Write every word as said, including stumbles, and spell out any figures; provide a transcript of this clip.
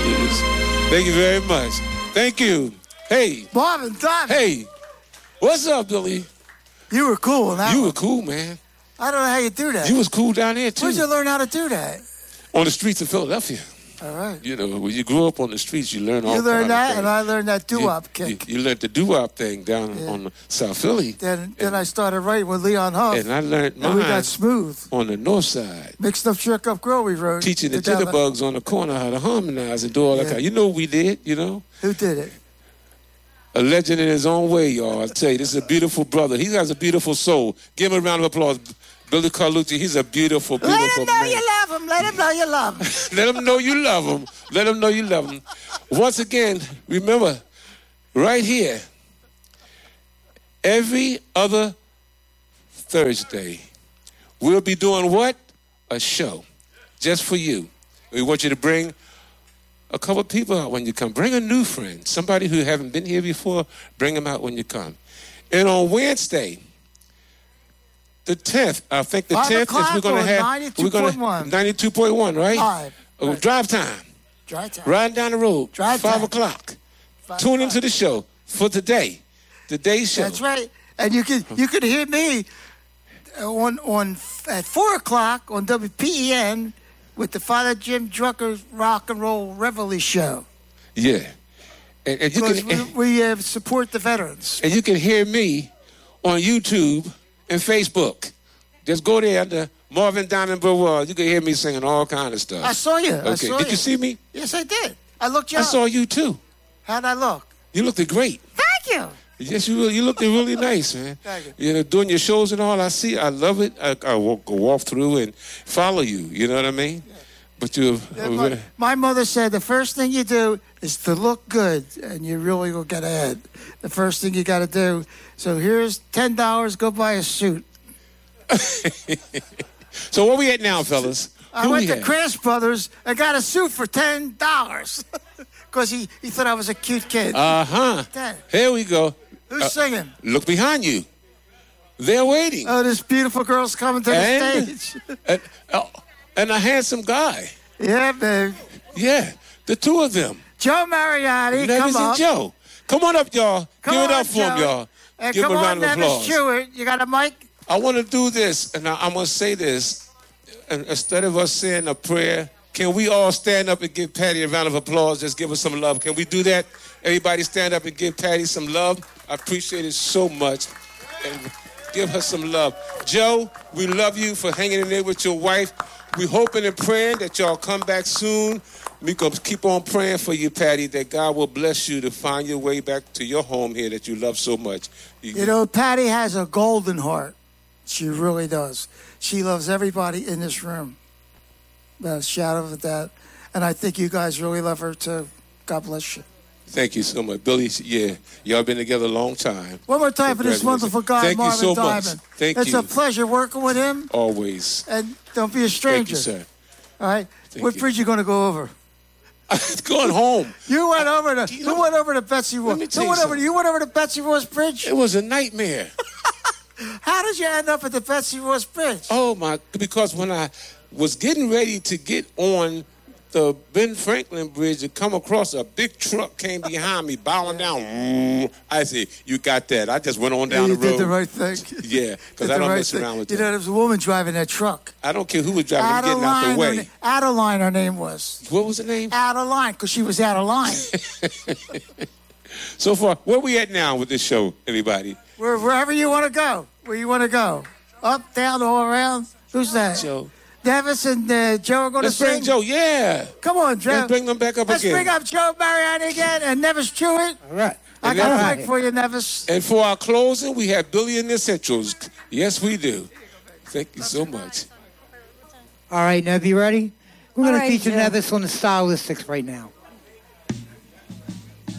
Yes. Thank you very much. Thank you. Hey. Marvin Diamond. Hey. What's up, Billy? You were cool in that You one. were cool, man. I don't know how you do that. You was cool down there, too. Where'd you learn how to do that? On the streets of Philadelphia. All right. You know, when you grew up on the streets, you learn all You learned that, things. and I learned that doo-wop you, kick. You, you learned the doo-wop thing down Yeah. on South Philly. Then, then I started writing with Leon Huff. And I learned mine and we got smooth. on the north side. Mixed Up, Shook Up Girl we wrote. Teaching the Together. jitterbugs on the corner how to harmonize and do all that Yeah. kind. You know what we did, you know? Who did it? A legend in his own way, y'all. I tell you, this is a beautiful brother. He has a beautiful soul. Give him a round of applause. Billy Carlucci, he's a beautiful, beautiful Let him know man. you love him. Let him know you love him. Let him know you love him. Let him know you love him. Once again, remember, right here, every other Thursday, we'll be doing what? A show, just for you. We want you to bring a couple of people out when you come. Bring a new friend, somebody who haven't been here before. Bring them out when you come. And on Wednesday, the tenth, I think the Five tenth is we're going to have ninety-two point one. ninety-two point one, right? Five. Oh, Right. drive time. Drive time. Riding down the road. Drive five time. o'clock. Five Tune o'clock. into the show for today. Today's show. That's right. And you can you can hear me on on at four o'clock on W P E N with the Father Jim Drucker's Rock and Roll Reveille show. Yeah. And, and you Because can we, we uh, support the veterans. and you can hear me on YouTube and Facebook. Just go there under Marvin Diamond Brewer. You can hear me singing all kind of stuff. I saw you. Okay. I saw Did you. you see me? Yes, I did. I looked you I up. saw you too. How'd I look? You looked great. Thank you. Yes, you you looked really nice, man. Thank you. You know, doing your shows and all. I see. I love it. I, I walk, walk through and follow you. You know what I mean? But you. Yeah, my, my mother said the first thing you do is to look good, and you really will get ahead. The first thing you got to do. So here's ten dollars. Go buy a suit. So where we at now, fellas? I Who went we to have? Crash Brothers and got a suit for ten dollars because he, he thought I was a cute kid. Uh huh. Ten. Here we go. Who's uh, singing? Look behind you. They're waiting. Oh, this beautiful girl's coming to the and, stage. and, oh, and a handsome guy. Yeah, babe. Yeah, the two of them. Joe Mariotti, Nevis come and up. Joe. Come on up, y'all. Come Give it on, up for him, Joe. y'all. And Give come him a on, round of Nevis applause. Stewart. You got a mic? I want to do this, and I, I'm going to say this. And instead of us saying a prayer, can we all stand up and give Patty a round of applause? Just give us some love. Can we do that? Everybody stand up and give Patty some love. I appreciate it so much. And give her some love. Joe, we love you for hanging in there with your wife. We hoping and praying that y'all come back soon. We going to keep on praying for you, Patty, that God will bless you to find your way back to your home here that you love so much. You, You know, Patty has a golden heart. She really does. She loves everybody in this room. Without a shadow of a doubt. And I think you guys really love her, too. God bless you. Thank you so much. Billy, yeah, y'all been together a long time. One more time for this Congratulations. wonderful guy, Thank Marvin you so Diamond. much. Thank it's you. a pleasure working with him. Always. And don't be a Thank stranger. you, sir. All right? Thank what you. bridge you going to go over? Going home. You went over to You who know- went over to Betsy Ross? me tell Who you went over? something. You went over to Betsy Ross Bridge. It was a nightmare. How did you end up at the Betsy Ross Bridge? Oh, my, because when I was getting ready to get on the Ben Franklin Bridge to come across, a big truck came behind me, bowing down. I said, you got that. I just went on down you the road. did the right thing. Yeah, because Did I the don't right mess thing. around with You that. know, there was a woman driving that truck. I don't care who was driving. I'm getting out the her, way. na- Adeline, her name was. What was the name? Adeline, because she was out of line. So far, where we at now with this show, everybody? Where, wherever you want to go. Where you want to go. Up, down, all around. Who's that? Joe. Nevis and uh, Joe are going to Let's sing. bring Joe, yeah. Come on, Joe. Let's bring them back up Let's again. bring up Joe Mariani again and Nevis Stewart. All right. I And got then- a mic for you, Nevis. And for our closing, we have Billy and the Essentials. Yes, we do. Thank you so much. All right, Nev, you ready? We're All going to right, feature Joe. Nevis on the stylistics right now.